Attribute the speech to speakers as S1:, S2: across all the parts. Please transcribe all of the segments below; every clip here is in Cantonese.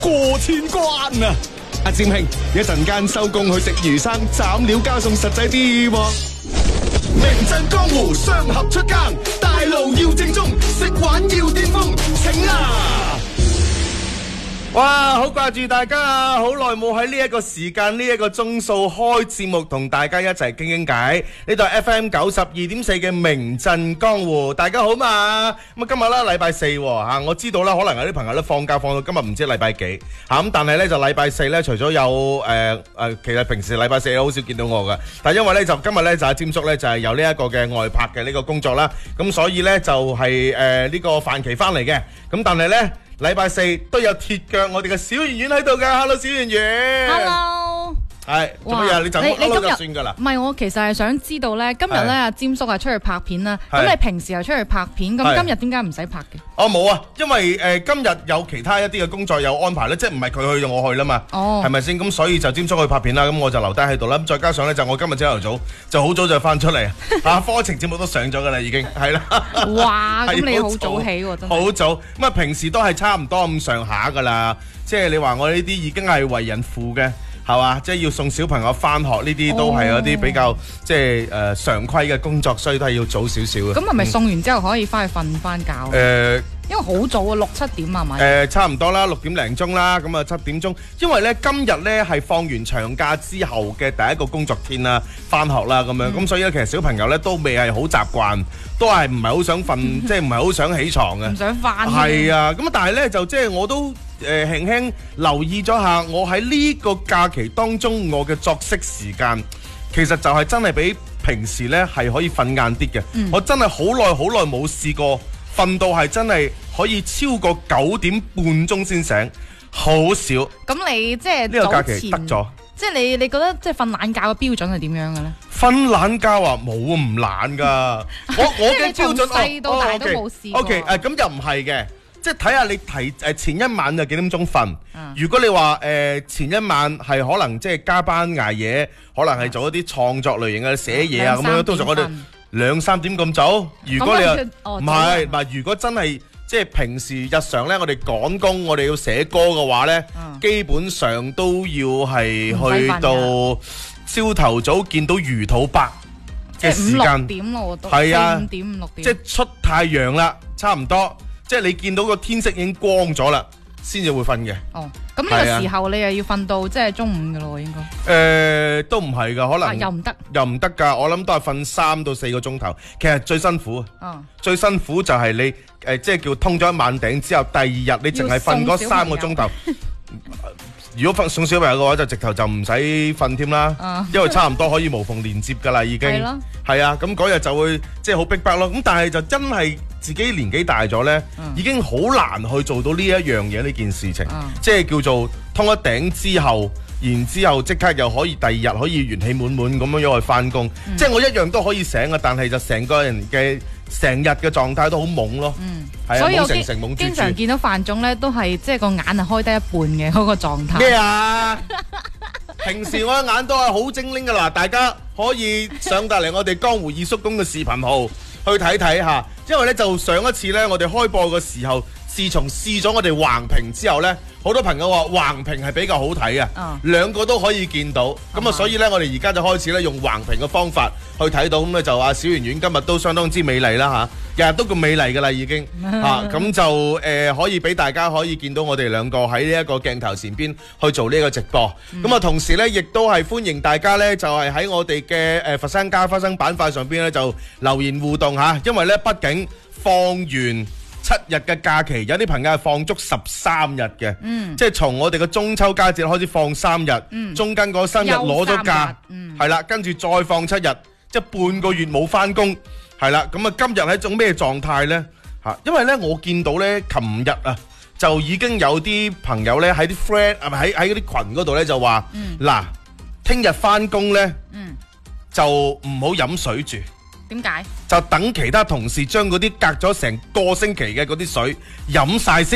S1: 過千關啊！阿占兄，一陣間收工去食魚生，斬料加餸實際啲喎。名震江湖，雙俠出更，大路要正宗，食玩要巔峰，請啊！
S2: 哇，好掛住大家啊！好耐冇喺呢一個時間呢一個鐘數開節目，同大家一齊傾傾偈。呢度係 FM 92.4嘅名震江湖，大家好嘛？咁啊，今日啦禮拜四吓，我知道啦，可能有啲朋友都放假放到今日唔知禮拜幾吓，咁但係咧就禮拜四咧，除咗有其實平時禮拜四好少見到我噶，但係因為咧就今日咧就阿占叔咧就係有呢一個嘅外拍嘅呢個工作啦，咁所以咧就係呢個飯期翻嚟嘅，咁但係咧。禮拜四都有鐵腳，我哋嘅小圓圓喺度噶。Hello， 小圓圓。
S3: Hello。
S2: 係做乜嘢？你就hello就算噶啦。
S3: 唔係，我其實係想知道咧，今日咧阿占叔係出去拍片啦。咁你平時又出去拍片，咁今日點解唔使拍嘅？
S2: 哦，冇啊，因為今日有其他一啲嘅工作有安排咧，即係唔係佢去就我去啦嘛。哦。係咪先？咁所以就占叔去拍片啦，咁我就留低喺度啦。咁再加上咧就我今日朝頭早就好早就翻出嚟啊，課程節目都上咗噶啦，已經係啦。
S3: 哇！咁你好早起喎，真係。
S2: 好早咁啊！平時都係差唔多咁上下噶啦，即係你話我呢啲已經係為人父嘅。係嘛，即係要送小朋友翻學呢啲都係有啲比較即係常規嘅工作，所以都係要早少少嘅。
S3: 咁係咪送完之後可以翻去瞓翻覺？因為好早啊，6、7點係咪？
S2: 差唔多啦，6點零鐘啦，咁啊7點鐘。因為咧今日咧係放完長假之後嘅第一個工作天啦，翻學啦咁樣，咁所以咧其實小朋友咧都未係好習慣，都係唔係好想瞓，即係唔係好想起床嘅。
S3: 唔想翻。
S2: 係啊，咁但係咧就即係我都。輕輕留意咗下，我喺呢個假期當中，我嘅作息時間其實就係真係比平時呢係可以瞓晏啲嘅。我真係好耐冇試過瞓到係真係可以超過9點半鐘先醒，好少。
S3: 咁你即係
S2: 呢個假期得咗？
S3: 即係你覺得即係瞓懶覺嘅標準係點樣嘅呢？
S2: 瞓懶覺啊，冇唔懶噶。我嘅標準
S3: 從細到大都冇試過。
S2: OK， 咁又唔係嘅。即係睇下你前一晚就幾點鐘瞓。如果你話前一晚係可能即係加班捱夜，可能係做一啲創作類型嘅寫嘢啊咁樣，通常我哋2、3點咁早。如果你唔係，如果真係即係平時日常咧，我哋趕工，我哋要寫歌嘅話咧，基本上都要係去到朝頭早見到魚肚白嘅時間。
S3: 5、6點咯，我都
S2: 係啊
S3: ，5點5、6點，
S2: 即係出太陽啦，差唔多。即係你見到個天色已經光咗啦，先至會瞓嘅。
S3: 哦，咁呢個時候你又要瞓到即係中午嘅咯，應該。
S2: 都唔係噶，可能又唔得噶。我諗都係瞓3到4個鐘頭。其實最辛苦，最辛苦就係你即係叫通咗一晚頂之後，第二日你淨係瞓嗰3個鐘頭。如果送小朋友嘅話，就直頭就唔使瞓添啦，因為差唔多可以無縫連接噶啦，已經係啊。咁嗰日就會即係好逼迫咯。咁但係就真係自己年紀大咗呢，已經好難去做到呢一樣嘢，呢件事情，即係叫做通一頂之後，然之後即刻又可以第二日可以元氣滿滿咁樣去翻工。即係我一樣都可以醒啊，但係就成個人嘅成日嘅狀態都好懵咯。
S3: 所以我經常見到范總咧，都係即係個眼係開得一半嘅嗰個狀態。
S2: 咩啊？平時我眼都係好精靈噶啦，大家可以上到嚟我哋江湖二叔公嘅視頻號去睇睇下。因為咧就上一次咧，我哋開播嘅時候，自從試咗我哋橫屏之後咧，好多朋友話橫屏係比較好睇嘅，兩個都可以見到。咁啊，所以咧我哋而家就開始咧用橫屏嘅方法去睇到。咁咧就話小圓圓今日都相當之美麗啦嚇，日日都咁美麗噶啦已經嚇，咁就可以俾大家可以見到我哋兩個喺呢一個鏡頭前邊去做呢個直播。咁啊，同時咧亦都係歡迎大家咧就係喺我哋嘅佛山家花生板塊上邊咧就留言互動嚇，因為咧畢竟放完7日嘅假期，有啲朋友係放足13日嘅，即係從我哋嘅中秋佳節開始放3日，中間嗰3日攞咗假，係啦，跟住再放7日，即係半個月冇翻工，係啦，咁啊今日係一種咩狀態呢？嚇，因為呢我見到呢，琴日啊就已經有啲朋友呢喺啲 friend 係咪喺嗰啲群嗰度呢就話，嗱，聽日翻工呢，就唔好飲水住。
S3: 點解？
S2: 就等其他同事將嗰啲隔咗成個星期嘅嗰啲水飲晒先，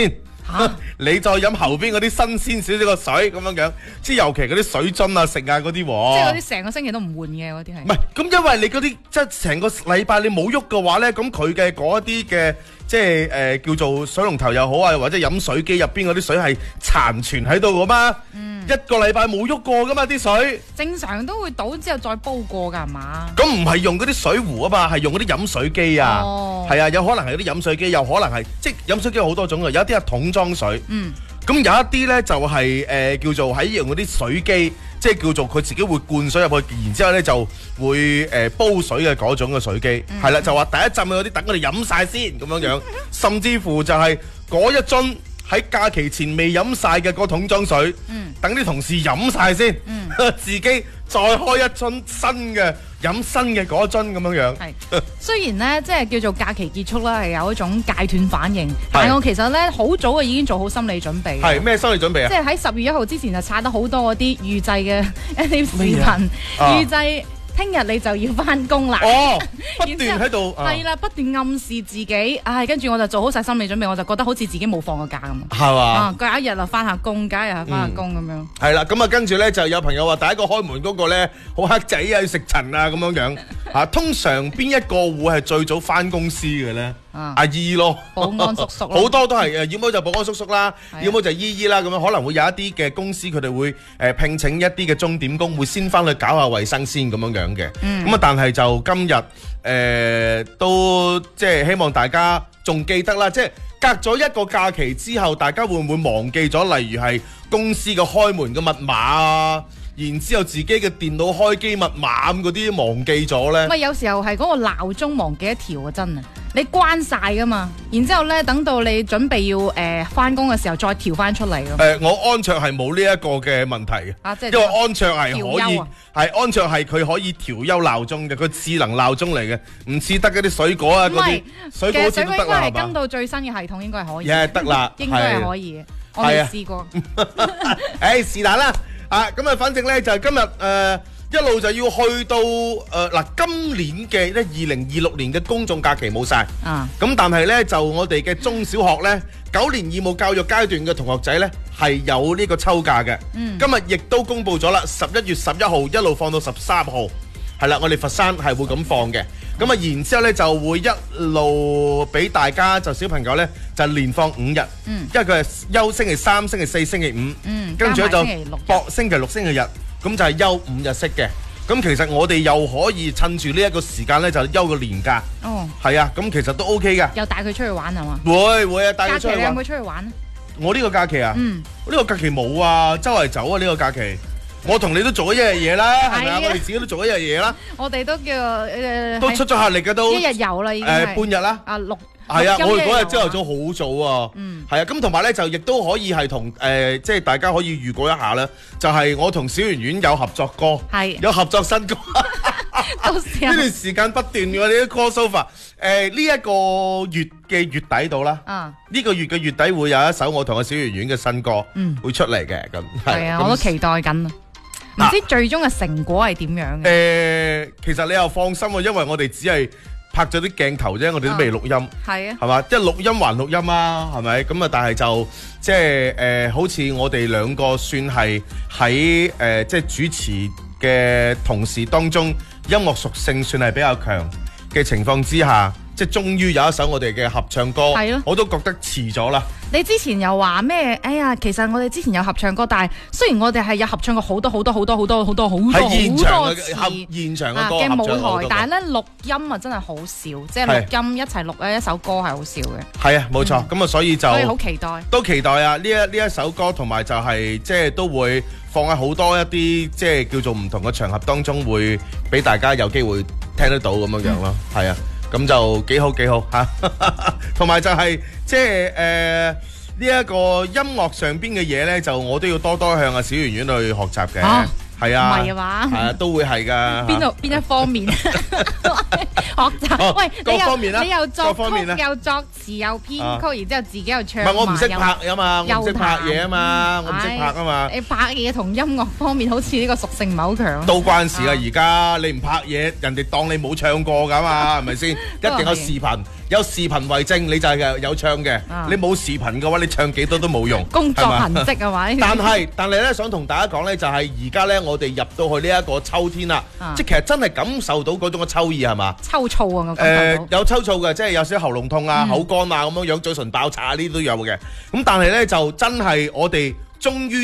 S2: 你再飲後邊嗰啲新鮮少少嘅水咁樣樣，即係尤其嗰啲水樽啊、食啊嗰啲喎。
S3: 即係嗰啲成個星期都唔換嘅嗰啲係。
S2: 唔係，咁因為你嗰啲即係成個禮拜你冇喐嘅話咧，咁佢嘅嗰一啲嘅即係叫做水龍頭又好啊，或者飲水機入邊嗰啲水係殘存喺度噶嘛。一個禮拜冇喐過噶嘛啲水。
S3: 正常都會倒之後再煲過㗎係嘛？
S2: 咁唔係用嗰啲水壺啊嘛，係用嗰啲飲水機啊。係啊，有可能係嗰啲飲水機，有可能係即係飲水機有好多種嘅，有一啲係桶裝水。咁有一啲咧就係叫做喺用嗰啲水機，即係叫做佢自己會灌水入去，然之後咧就會煲水嘅嗰種嘅水機，係啦，就話第一浸嗰啲等我哋飲晒先咁樣樣，甚至乎就係嗰一樽喺假期前未飲晒嘅嗰桶裝水，等啲同事飲晒先，自己再開一樽新嘅飲新嘅嗰樽咁樣樣。
S3: 係雖然咧，即係叫做假期結束啦，係有一種戒斷反應，但係我其實咧好早已經做好心理準備。
S2: 係咩心理準備啊？
S3: 即係喺10月1號之前就刷得好多嗰啲預製嘅一啲視頻，預製。聽日你就要翻工啦，
S2: 不斷喺度
S3: 係啦，不斷暗示自己，跟住我就做好晒心理準備，我就覺得好似自己冇放過假咁。
S2: 係嘛？
S3: 隔一日就翻下工，隔一日翻下工咁樣。
S2: 係啦，咁啊跟住咧就有朋友話第一個開門嗰個咧好黑仔啊，要食塵啊咁樣樣。通常邊一個會係最早翻公司嘅咧？阿姨咯，
S3: 保安叔叔
S2: 好多都係要麼就保安叔叔啦，要麼就姨姨啦，咁樣可能會有一啲嘅公司佢哋會聘請一啲嘅鐘點工，會先翻去搞下衛生先咁樣樣嘅。咁啊，但係就今日都即係希望大家仲記得啦，即係隔咗一個假期之後，大家會唔會忘記咗？例如係公司嘅開門嘅密碼啊？然之後自己嘅電腦開機密碼咁嗰啲忘記咗咧？
S3: 喂，有時候係嗰個鬧鐘忘記一條啊，真啊！你關晒噶嘛，然之後咧等到你準備要翻工嘅時候再調翻出嚟㗎。
S2: 我安卓係冇呢一個嘅問題嘅，
S3: 即係
S2: 因為安卓係可以
S3: 係
S2: 安卓係佢可以調休鬧鐘嘅，佢智能鬧鐘嚟嘅，唔似得嗰啲水果啊嗰啲水果好似都得啦，係嘛？
S3: 應該係跟到最新嘅系統應該係可以。
S2: 得啦，
S3: 應該係可以嘅，我未試過。
S2: 是但啦。咁啊，反正咧就係今日一路就要去到今年嘅咧2026年嘅公眾假期冇晒。咁但係咧就我哋嘅中小學咧9年義務教育階段嘅同學仔咧係有呢個秋假嘅。今日亦都公布咗啦，11月11號一路放到13號，係啦，我哋佛山係會咁放嘅。咁啊，然之後咧就會一路俾大家就小朋友咧就連放5日，因為佢係休星期3、星期4、星期5，跟住咧就博星期6、星期日，咁就係休5日式嘅。咁其實我哋又可以趁住呢一個時間咧就休個年假。係啊，咁其實都 OK 噶。
S3: 又帶佢出去玩係嘛？
S2: 會啊，帶佢出去玩。假期
S3: 你有冇出去玩？
S2: 我呢個假期啊，我呢個假期冇啊，周圍走啊呢個假期。我同你都做咗一日嘢啦，係咪啊？我哋自己都做咗一日嘢啦。
S3: 我哋都叫
S2: 都出咗下力嘅都。
S3: 一日遊啦已經係。
S2: 半日啦。
S3: 6。
S2: 係啊，我哋嗰日朝頭早好早啊。係啊，咁同埋咧就亦都可以係同即係大家可以預告一下啦，就係我同小圓圓有合作歌，有合作新歌。呢段時間不斷我哋啲歌 sofa，呢一個月嘅月底到啦。呢個月嘅月底會有一首我同阿小圓圓嘅新歌會出嚟嘅。咁
S3: 係啊，我都期待緊。唔知最終嘅成果係點樣嘅？
S2: 其實你又放心啊，因為我哋只係拍咗啲鏡頭啫，我哋都未錄音。
S3: 係啊，
S2: 係嘛？即係錄音還錄音啊，係咪？咁啊，但係就即係好似我哋兩個算係喺即係主持嘅同事當中，音樂屬性算係比較強嘅情況之下，即係終於有一首我哋嘅合唱歌，我都覺得遲咗啦。
S3: 你之前又話咩？哎呀，其實我哋之前有合唱歌，但係雖然我哋係有合唱過好多次
S2: 現場嘅歌
S3: 嘅舞台，但係咧錄音啊真係好少，即係錄音一齊錄咧一首歌係好少嘅。係啊，
S2: 冇錯。咁啊，所以
S3: 好期待，
S2: 都期待啊！呢一首歌同埋就係即係都會放喺好多一啲即係叫做唔同嘅場合當中，會俾大家有機會聽得到咁樣樣咯。係啊。咁就幾好嚇，同埋就係即係呢一個音樂上邊嘅嘢咧，就我都要多多向阿小圓圓去學習嘅。係啊，唔係啊嘛，係啊，都會係噶。邊一方面學習？喂， 各方面啦，
S3: 你又作曲又作詞又編曲，然之後自己又唱。
S2: 唔係我唔識拍啊嘛，我唔識拍嘢啊嘛，我唔識拍啊嘛。
S3: 你拍嘢同音樂方面好似呢個屬性唔係好強。
S2: 都關事啊！而家你唔拍嘢，人哋當你冇唱過噶嘛，係咪先？一定有視頻， 有視頻為證，你就係有唱嘅。你冇視頻嘅話，你唱幾多都冇用。
S3: 工作痕跡係咪？
S2: 但係咧，想同大家講咧，就係而家咧，我哋入到去呢一個秋天啦，即係其實真係感受到嗰種嘅秋意係嘛？
S3: 抽燥啊！我感覺到
S2: 有抽燥嘅，即係有少少喉嚨痛啊、口乾啊咁樣，嘴唇爆炸呢啲都有嘅。咁但係咧，就真係我哋終於